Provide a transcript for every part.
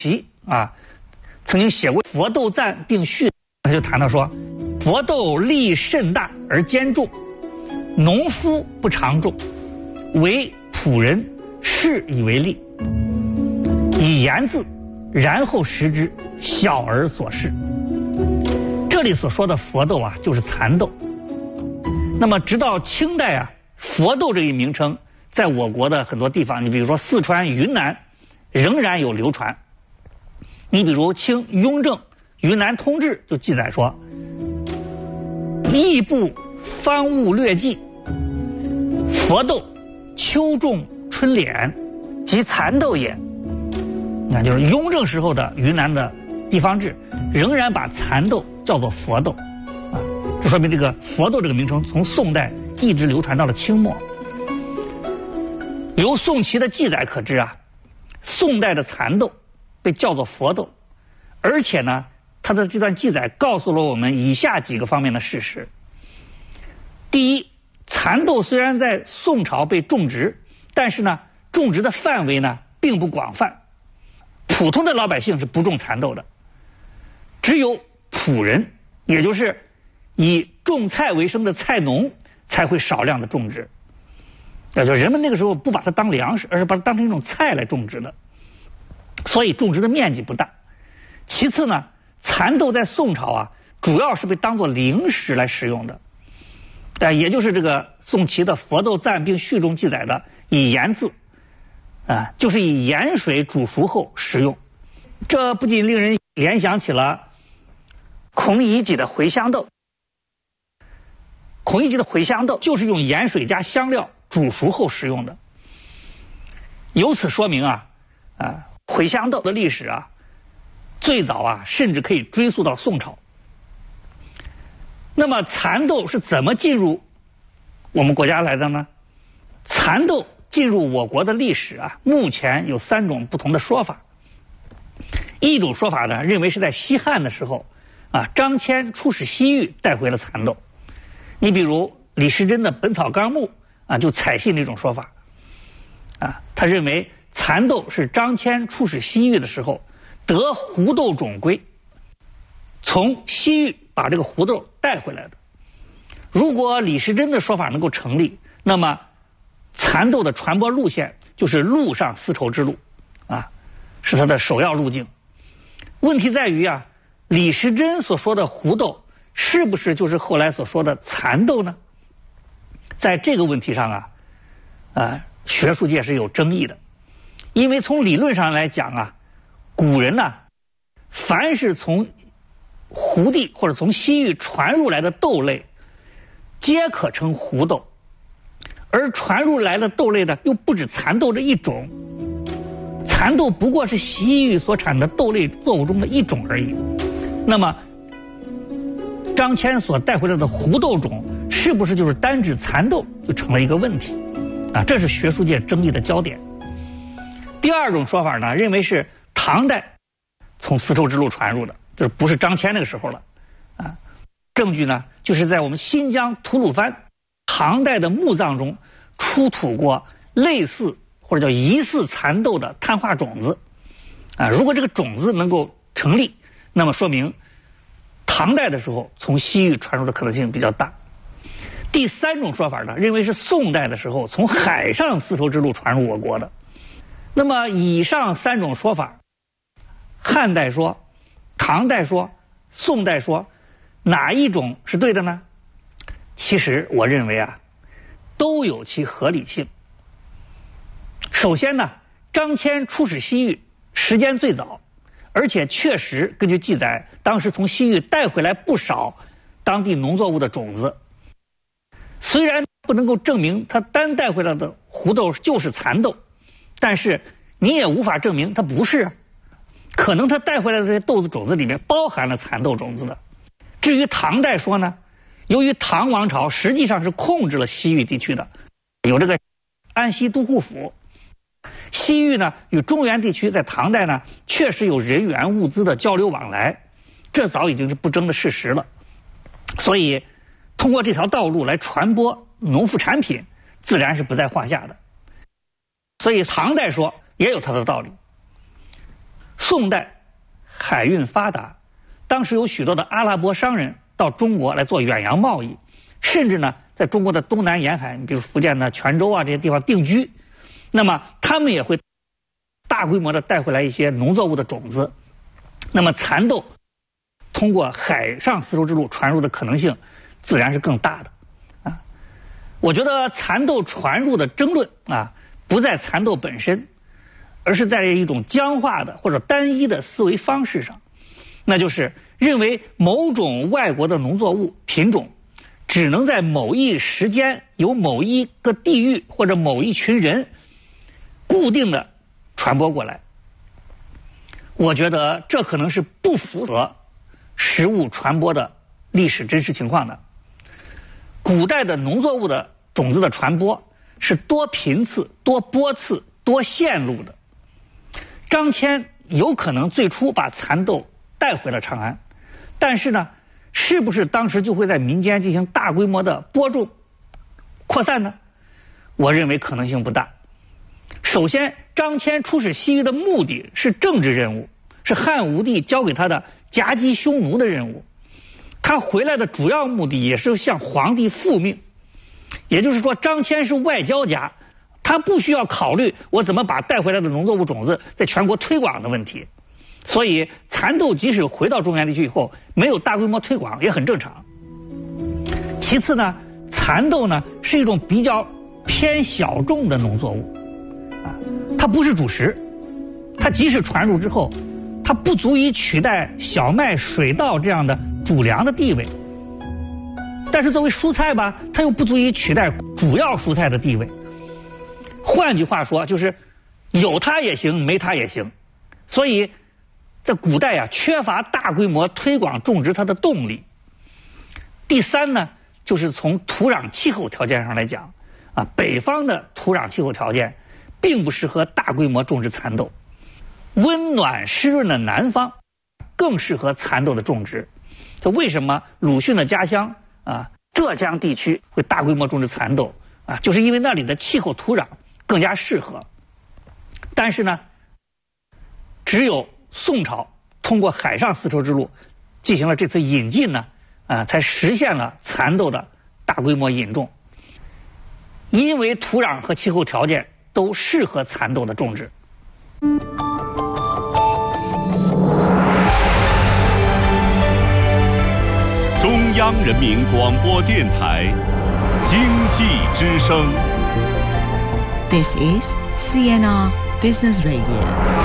其曾经写过《佛斗赞》并序，他就谈到说，佛斗力甚大而坚重，农夫不常种，为仆人视以为利，以言字，然后食之，小儿所视。这里所说的佛斗就是蚕豆。那么直到清代佛斗这一名称在我国的很多地方，你比如说四川、云南仍然有流传。你比如清雍正《云南通志》就记载说，异部方物略记，佛斗秋种春敛，即蚕豆也。那就是雍正时候的云南的地方志仍然把蚕豆叫做佛豆这说明这个佛豆这个名称从宋代一直流传到了清末。由宋齐的记载可知宋代的蚕豆被叫做佛豆，而且呢，他的这段记载告诉了我们以下几个方面的事实。第一，蚕豆虽然在宋朝被种植，但是呢，种植的范围呢并不广泛，普通的老百姓是不种蚕豆的，只有仆人，也就是以种菜为生的菜农才会少量的种植。也就是人们那个时候不把它当粮食，而是把它当成一种菜来种植的，所以种植的面积不大。其次呢，蚕豆在宋朝主要是被当作零食来食用的，也就是这个宋齐的《佛斗赞》并序中记载的以盐渍就是以盐水煮熟后食用。这不仅令人联想起了孔乙己的茴香豆，孔乙己的茴香豆就是用盐水加香料煮熟后食用的。由此说明茴香豆的历史最早甚至可以追溯到宋朝。那么蚕豆是怎么进入我们国家来的呢？蚕豆进入我国的历史目前有3种不同的说法。一种说法呢，认为是在西汉的时候张骞出使西域带回了蚕豆。你比如李时珍的《本草纲目》就采信这种说法他认为蚕豆是张骞出使西域的时候得胡豆种归，从西域把这个胡豆带回来的。如果李时珍的说法能够成立，那么蚕豆的传播路线就是陆上丝绸之路是它的首要路径。问题在于李时珍所说的胡豆是不是就是后来所说的蚕豆呢？在这个问题上学术界是有争议的。因为从理论上来讲古人凡是从胡地或者从西域传入来的豆类皆可称胡豆，而传入来的豆类呢又不止蚕豆这一种，蚕豆不过是西域所产的豆类作物中的一种而已。那么张骞所带回来的胡豆种是不是就是单指蚕豆，就成了一个问题这是学术界争议的焦点。第二种说法呢，认为是唐代从丝绸之路传入的，就是不是张骞那个时候了证据呢，就是在我们新疆吐鲁番唐代的墓葬中出土过类似或者叫疑似蚕豆的碳化种子如果这个种子能够成立，那么说明唐代的时候从西域传入的可能性比较大。第3种说法呢，认为是宋代的时候从海上丝绸之路传入我国的。那么以上3种说法，汉代说、唐代说、宋代说，哪一种是对的呢？其实我认为都有其合理性。首先呢，张骞出使西域时间最早，而且确实根据记载，当时从西域带回来不少当地农作物的种子。虽然不能够证明他单带回来的胡豆就是蚕豆，但是你也无法证明它不是可能他带回来的这些豆子种子里面包含了蚕豆种子的。至于唐代说呢，由于唐王朝实际上是控制了西域地区的，有这个安西都护府，西域呢与中原地区在唐代呢确实有人员物资的交流往来，这早已经是不争的事实了。所以通过这条道路来传播农副产品自然是不在话下的。所以唐代说也有它的道理。 宋代海运发达，当时有许多的阿拉伯商人到中国来做远洋贸易，甚至呢在中国的东南沿海，比如福建的泉州啊这些地方定居。那么他们也会大规模的带回来一些农作物的种子。那么蚕豆通过海上丝绸之路传入的可能性自然是更大的啊。我觉得蚕豆传入的争论啊，不在蚕豆本身，而是在一种僵化的或者单一的思维方式上，那就是认为某种外国的农作物品种只能在某一时间由某一个地域或者某一群人固定的传播过来。我觉得这可能是不符合食物传播的历史真实情况的。古代的农作物的种子的传播是多频次、多波次、多线路的。张骞有可能最初把蚕豆带回了长安，但是呢，是不是当时就会在民间进行大规模的播种扩散呢？我认为可能性不大。首先，张骞出使西域的目的是政治任务，是汉武帝交给他的夹击匈奴的任务。他回来的主要目的也是向皇帝复命，也就是说，张骞是外交家，他不需要考虑我怎么把带回来的农作物种子在全国推广的问题。所以，蚕豆即使回到中原地区以后，没有大规模推广也很正常。其次呢，蚕豆呢是一种比较偏小众的农作物。它不是主食，它即使传入之后，它不足以取代小麦、水稻这样的主粮的地位。但是作为蔬菜吧，它又不足以取代主要蔬菜的地位。换句话说，就是有它也行，没它也行。所以在古代啊，缺乏大规模推广种植它的动力。第三呢，就是从土壤气候条件上来讲啊，北方的土壤气候条件并不适合大规模种植蚕豆，温暖湿润的南方更适合蚕豆的种植。这为什么鲁迅的家乡啊浙江地区会大规模种植蚕豆啊？就是因为那里的气候土壤更加适合。但是呢，只有宋朝通过海上丝绸之路进行了这次引进呢，才实现了蚕豆的大规模引种。因为土壤和气候条件都适合蚕豆的种植。 中央人民广播电台经济之声。 This is CNR Business Radio.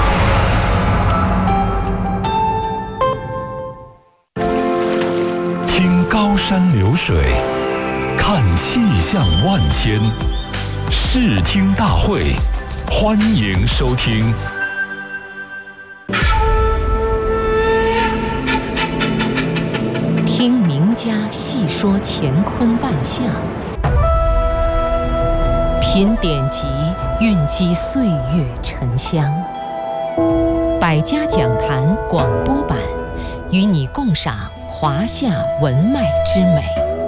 听高山流水，看气象万千。视听大会，欢迎收听。 听名家细说乾坤万象，品典籍蕴积岁月沉香。百家讲坛广播版，与你共赏华夏文脉之美。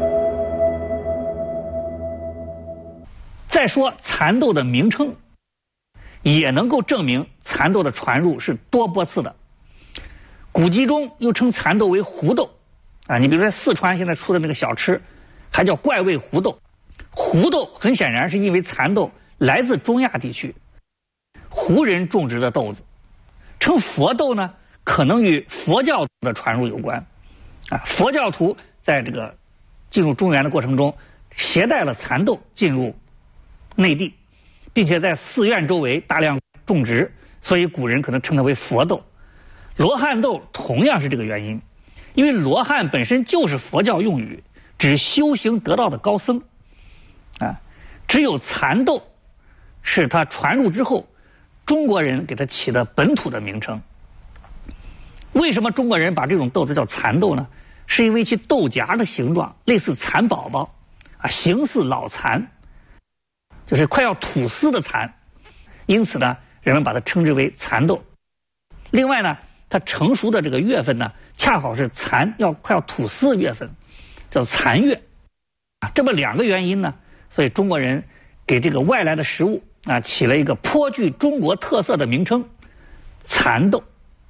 再说蚕豆的名称，也能够证明蚕豆的传入是多波次的。古籍中又称蚕豆为胡豆啊，你比如说四川现在出的那个小吃，还叫怪味胡豆。胡豆很显然是因为蚕豆来自中亚地区，胡人种植的豆子。称佛豆呢，可能与佛教的传入有关啊。佛教徒在这个进入中原的过程中，携带了蚕豆进入内地，并且在寺院周围大量种植，所以古人可能称它为佛豆。罗汉豆同样是这个原因，因为罗汉本身就是佛教用语，指修行得道的高僧啊。只有蚕豆是它传入之后，中国人给它起的本土的名称。为什么中国人把这种豆子叫蚕豆呢？是因为其豆荚的形状类似蚕宝宝啊，形似老蚕，就是快要吐丝的蚕，因此呢，人们把它称之为蚕豆。另外呢，它成熟的这个月份呢，恰好是蚕快要吐丝的月份，叫蚕月啊。这么两个原因呢，所以中国人给这个外来的食物啊起了一个颇具中国特色的名称——蚕豆。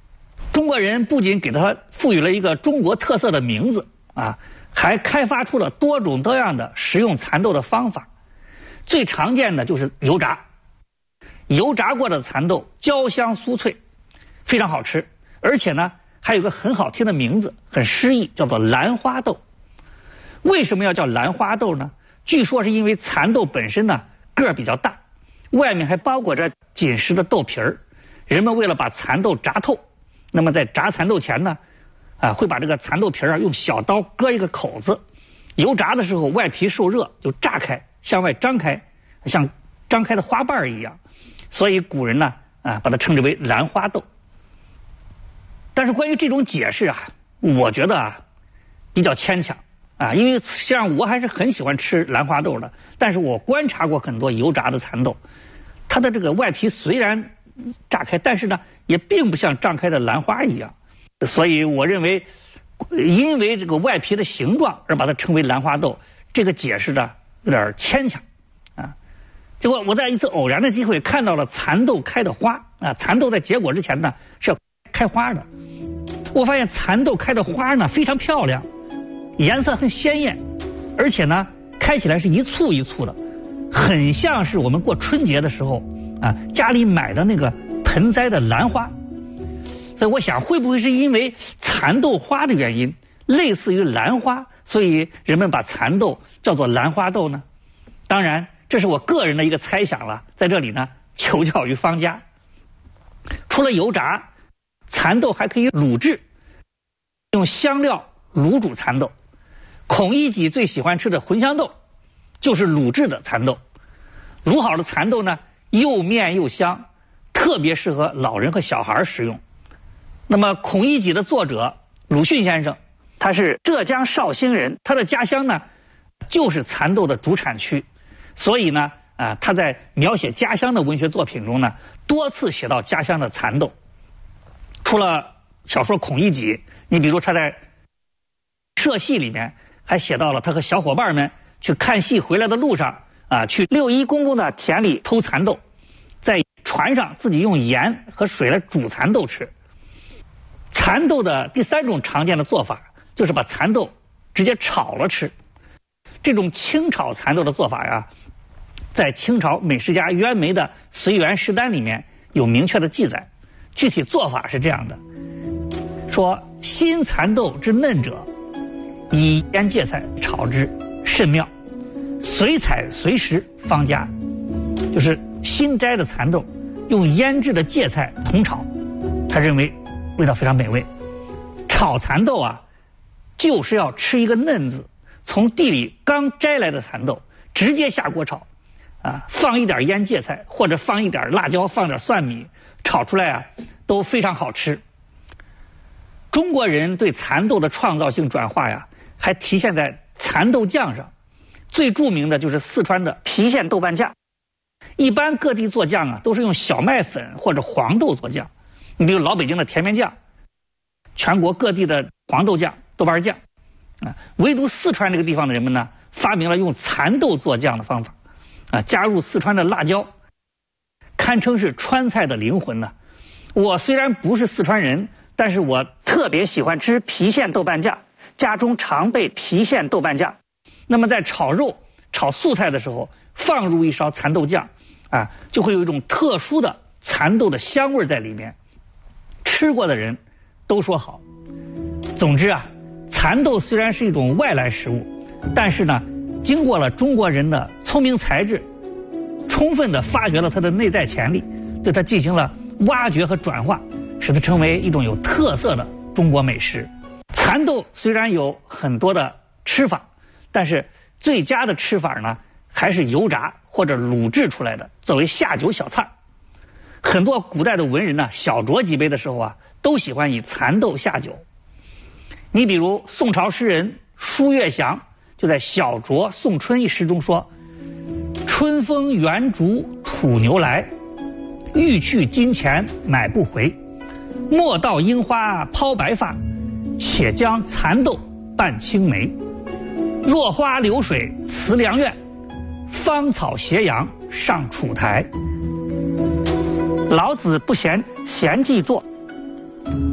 国人不仅给它赋予了一个中国特色的名字啊，还开发出了多种多样的食用蚕豆的方法。最常见的就是油炸，油炸过的蚕豆焦香酥脆，非常好吃，而且呢还有个很好听的名字，很诗意，叫做兰花豆。为什么要叫兰花豆呢？据说是因为蚕豆本身呢个儿比较大，外面还包裹着紧实的豆皮儿。人们为了把蚕豆炸透，那么在炸蚕豆前呢，会把这个蚕豆皮儿用小刀割一个口子，油炸的时候外皮受热就炸开，向外张开，像张开的花瓣一样，所以古人呢把它称之为兰花豆。但是关于这种解释我觉得比较牵强因为实际上我还是很喜欢吃兰花豆的，但是我观察过很多油炸的蚕豆，它的这个外皮虽然炸开，但是呢也并不像张开的兰花一样，所以我认为因为这个外皮的形状而把它称为兰花豆，这个解释呢有点牵强结果我在一次偶然的机会看到了蚕豆开的花蚕豆在结果之前呢是要开花的，我发现蚕豆开的花呢非常漂亮，颜色很鲜艳，而且呢开起来是一簇一簇的，很像是我们过春节的时候家里买的那个盆栽的兰花。所以我想会不会是因为蚕豆花的原因类似于兰花，所以人们把蚕豆叫做兰花豆呢？当然这是我个人的一个猜想了，在这里呢求教于方家。除了油炸，蚕豆还可以卤制，用香料卤煮蚕豆。孔乙己最喜欢吃的茴香豆就是卤制的蚕豆，卤好的蚕豆呢又面又香，特别适合老人和小孩食用。那么孔乙己的作者鲁迅先生，他是浙江绍兴人，他的家乡呢就是蚕豆的主产区，所以呢他在描写家乡的文学作品中呢多次写到家乡的蚕豆。除了小说孔乙己，你比如他在社戏里面还写到了他和小伙伴们去看戏回来的路上去六一公公的田里偷蚕豆，在船上自己用盐和水来煮蚕豆吃。蚕豆的第三种常见的做法就是把蚕豆直接炒了吃。这种清炒蚕豆的做法在清朝美食家袁枚的《随园食单》里面有明确的记载。具体做法是这样的，说新蚕豆之嫩者，以腌芥菜炒之，甚妙。随采随食方佳，就是新摘的蚕豆用腌制的芥菜同炒，他认为味道非常美味。炒蚕豆就是要吃一个嫩字，从地里刚摘来的蚕豆直接下锅炒放一点腌芥菜，或者放一点辣椒，放点蒜米，炒出来都非常好吃。中国人对蚕豆的创造性转化还体现在蚕豆酱上，最著名的就是四川的郫县豆瓣酱。一般各地做酱都是用小麦粉或者黄豆做酱，你比如老北京的甜面酱，全国各地的黄豆酱、豆瓣酱唯独四川这个地方的人们呢发明了用蚕豆做酱的方法加入四川的辣椒，堪称是川菜的灵魂呢。我虽然不是四川人，但是我特别喜欢吃郫县豆瓣酱，家中常备郫县豆瓣酱。那么在炒肉、炒素菜的时候放入一勺蚕豆酱就会有一种特殊的蚕豆的香味在里面，吃过的人都说好。总之蚕豆虽然是一种外来食物，但是呢经过了中国人的聪明才智，充分的发掘了它的内在潜力，对它进行了挖掘和转化，使它成为一种有特色的中国美食。蚕豆虽然有很多的吃法，但是最佳的吃法呢还是油炸或者卤制出来的，作为下酒小菜。很多古代的文人小酌几杯的时候都喜欢以蚕豆下酒。你比如宋朝诗人舒月祥就在《小酌送春》一诗中说：春风圆竹吐牛来，欲去金钱买不回。莫道樱花抛白发，且将蚕豆拌青梅。落花流水辞良院，芳草斜阳上楚台。老子不嫌闲计作，